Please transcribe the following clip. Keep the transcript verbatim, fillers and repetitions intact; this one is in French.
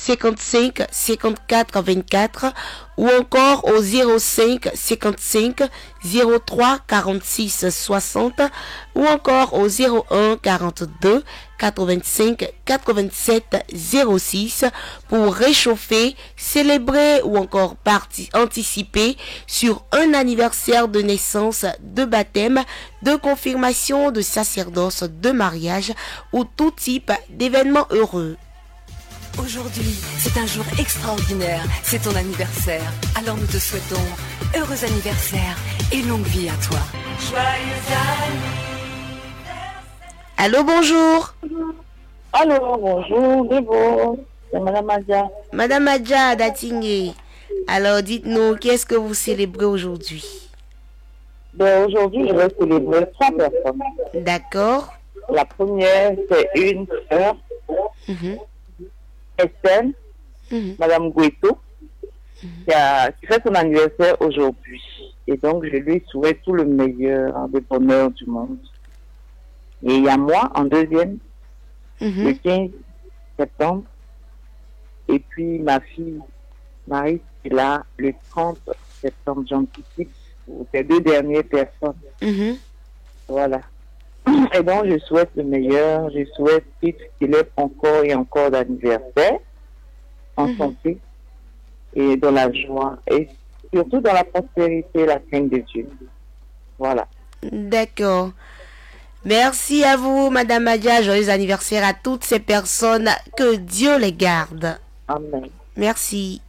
cinquante-cinq cinquante-quatre vingt-quatre ou encore au zéro cinq cinquante-cinq zéro trois quarante-six soixante ou encore au zéro un quarante-deux quatre-vingt-cinq quatre-vingt-sept zéro six pour réchauffer, célébrer ou encore parti- anticiper sur un anniversaire de naissance, de baptême, de confirmation, de sacerdoce, de mariage ou tout type d'événement heureux. Aujourd'hui, c'est un jour extraordinaire, c'est ton anniversaire. Alors nous te souhaitons heureux anniversaire et longue vie à toi. Joyeux anniversaire. Allô, bonjour. Allô, bonjour, Débo, c'est Madame Madja. Madame Madja Datingé. Alors dites-nous, qu'est-ce que vous célébrez aujourd'hui? Ben, aujourd'hui, je vais célébrer trois personnes. D'accord. La première, c'est une sœur. Mm-hmm. Estelle, mmh. Madame Gueto, mmh. qui, a, qui fait son anniversaire aujourd'hui. Et donc, je lui souhaite tout le meilleur, le bonheur du monde. Et il y a moi, en deuxième, mmh. le quinze septembre. Et puis, ma fille, Marie, qui est là, le trente septembre. J'anticipe pour ces deux dernières personnes. Mmh. Voilà. Et donc, je souhaite le meilleur. Je souhaite qu'il ait encore et encore d'anniversaire, en mmh. santé et dans la joie. Et surtout dans la prospérité et la crainte de Dieu. Voilà. D'accord. Merci à vous, Madame Madja. Joyeux anniversaire à toutes ces personnes. Que Dieu les garde. Amen. Merci.